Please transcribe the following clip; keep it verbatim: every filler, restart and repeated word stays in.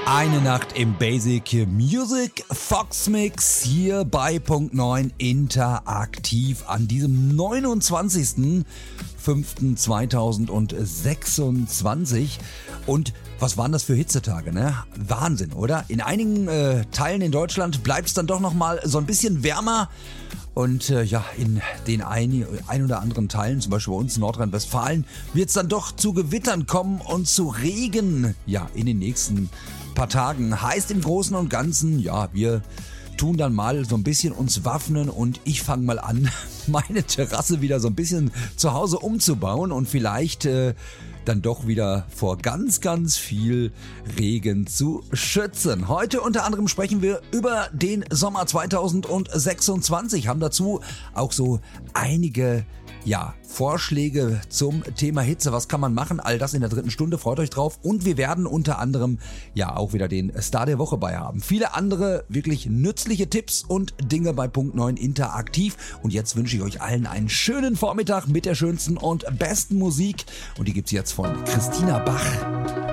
Eine Nacht im Basic Music Fox Mix hier bei Punkt neun interaktiv an diesem neunundzwanzigsten fünften zweitausendsechsundzwanzig. Und was waren das für Hitzetage, ne? Wahnsinn, oder? In einigen äh, Teilen in Deutschland bleibt es dann doch nochmal so ein bisschen wärmer. Und äh, ja, in den ein, ein oder anderen Teilen, zum Beispiel bei uns in Nordrhein-Westfalen, wird es dann doch zu Gewittern kommen und zu Regen. Ja, in den nächsten paar Tagen. Heißt im Großen und Ganzen, ja, wir tun dann mal so ein bisschen uns waffnen und ich fange mal an, meine Terrasse wieder so ein bisschen zu Hause umzubauen und vielleicht äh, dann doch wieder vor ganz, ganz viel Regen zu schützen. Heute unter anderem sprechen wir über den Sommer zweitausendsechsundzwanzig, haben dazu auch so einige ja, Vorschläge zum Thema Hitze. Was kann man machen? All das in der dritten Stunde. Freut euch drauf. Und wir werden unter anderem ja auch wieder den Star der Woche bei haben. Viele andere wirklich nützliche Tipps und Dinge bei Punkt neun interaktiv. Und jetzt wünsche ich euch allen einen schönen Vormittag mit der schönsten und besten Musik. Und die gibt's jetzt von Christina Bach.